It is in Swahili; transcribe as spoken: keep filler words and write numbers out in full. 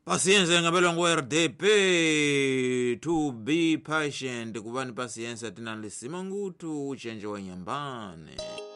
Paciência ngabelwa ngo R D P to be patient kubani paciência tina lisima ngutu uchenje wa nyambane.